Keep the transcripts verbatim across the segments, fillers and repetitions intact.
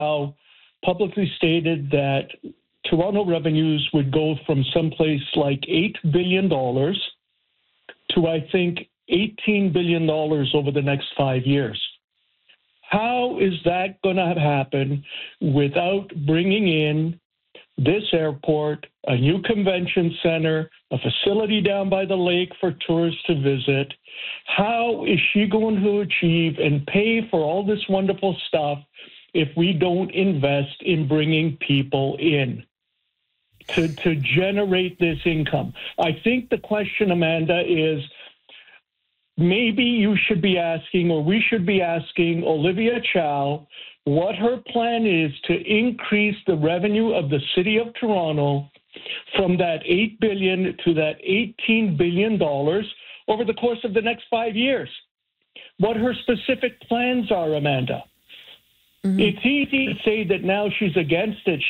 Chow publicly stated that Toronto revenues would go from someplace like eight billion dollars to, I think, eighteen billion dollars over the next five years. How is that going to happen without bringing in this airport, a new convention center, a facility down by the lake for tourists to visit? How is she going to achieve and pay for all this wonderful stuff if we don't invest in bringing people in to, to generate this income? I think the question, Amanda, is maybe you should be asking, or we should be asking Olivia Chow what her plan is to increase the revenue of the City of Toronto from that eight billion dollars to that eighteen billion dollars over the course of the next five years. What her specific plans are, Amanda. Mm-hmm. It's easy to say that now she's against it.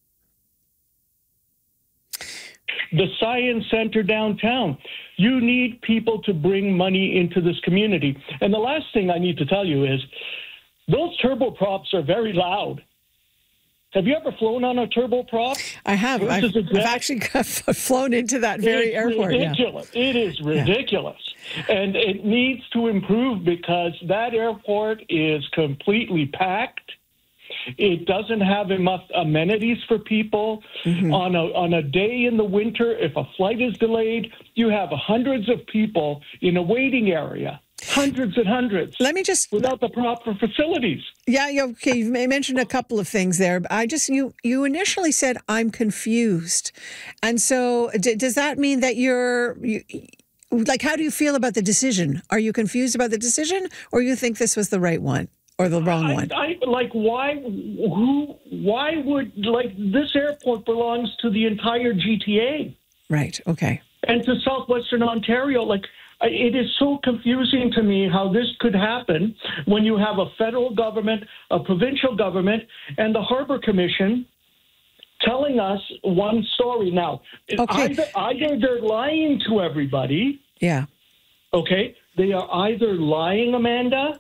The Science Center downtown. You need people to bring money into this community. And the last thing I need to tell you is those turboprops are very loud. Have you ever flown on a turboprop? I have. I've, I've actually flown into that very it's airport. Ridiculous. Yeah. It is ridiculous. Yeah. And it needs to improve because that airport is completely packed. It doesn't have enough amenities for people. Mm-hmm. On a on a day in the winter, if a flight is delayed, you have hundreds of people in a waiting area. Hundreds and hundreds. Let me just without the proper facilities. Yeah, yeah, okay. You mentioned a couple of things there. I just you you initially said I'm confused, and so d- does that mean that you're you, like? How do you feel about the decision? Are you confused about the decision, or you think this was the right one or the wrong I, one? I, like why? Who? Why would like this airport belongs to the entire G T A? Right. Okay. And to Southwestern Ontario, like. It is so confusing to me how this could happen when you have a federal government, a provincial government, and the Harbour Commission telling us one story. Now, okay. either, either they're lying to everybody. Yeah. Okay. They are either lying, Amanda,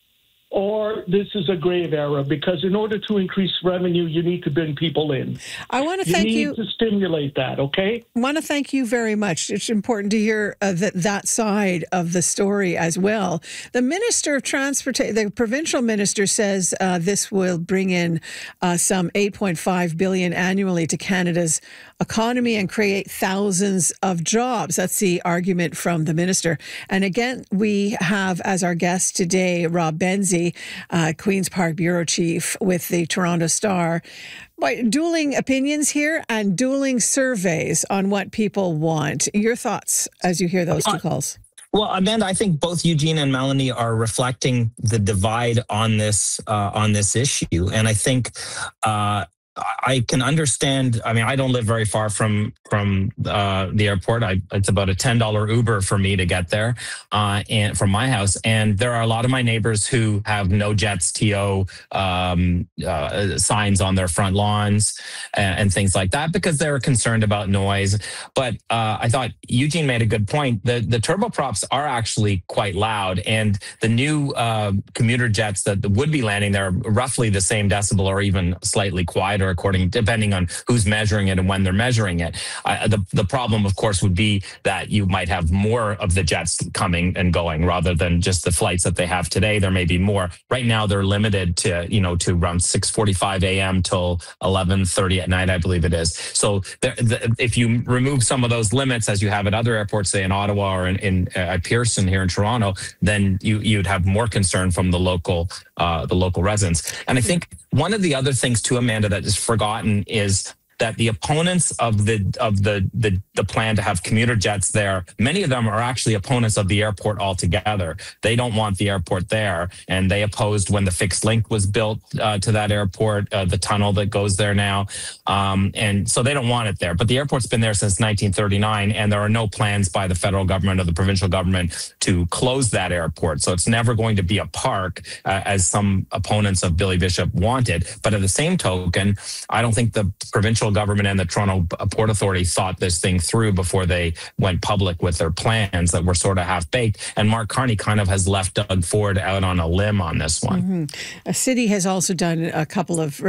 or this is a grave error, because in order to increase revenue, you need to bring people in. I want to thank you. You need to stimulate that, okay? I want to thank you very much. It's important to hear uh, that, that side of the story as well. The Minister of Transportation, the provincial minister says uh, this will bring in uh, some eight point five billion dollars annually to Canada's economy and create thousands of jobs. That's the argument from the minister. And again, we have as our guest today, Rob Benzie, Uh, Queen's Park Bureau Chief with the Toronto Star. But dueling opinions here and dueling surveys on what people want. Your thoughts as you hear those two calls? Well, Amanda, I think both Eugene and Melanie are reflecting the divide on this uh, on this issue, and I think uh, I can understand. I mean, I don't live very far from from uh, the airport. I, it's about a ten dollar Uber for me to get there, uh, and from my house. And there are a lot of my neighbors who have no Jets T O um, uh, signs on their front lawns and, and things like that because they're concerned about noise. But uh, I thought Eugene made a good point. The the turboprops are actually quite loud, and the new uh, commuter jets that would be landing there are roughly the same decibel or even slightly quieter, according depending on who's measuring it and when they're measuring it. Uh, the the problem, of course, would be that you might have more of the jets coming and going rather than just the flights that they have today. There may be more. Right now, they're limited to you know to around six forty-five a.m. till eleven thirty at night, I believe it is. So there, the, if you remove some of those limits, as you have at other airports, say in Ottawa or in, in uh, at Pearson here in Toronto, then you you'd have more concern from the local uh, the local residents. And I think one of the other things too, Amanda, that is forgotten is that the opponents of the of the, the the plan to have commuter jets there, many of them are actually opponents of the airport altogether. They don't want the airport there, and they opposed when the fixed link was built uh, to that airport, uh, the tunnel that goes there now, um, and so they don't want it there. But the airport's been there since nineteen thirty-nine, and there are no plans by the federal government or the provincial government to close that airport. So it's never going to be a park, uh, as some opponents of Billy Bishop wanted. But at the same token, I don't think the provincial government and the Toronto Port Authority thought this thing through before they went public with their plans that were sort of half-baked. And Mark Carney kind of has left Doug Ford out on a limb on this one. Mm-hmm. A city has also done a couple of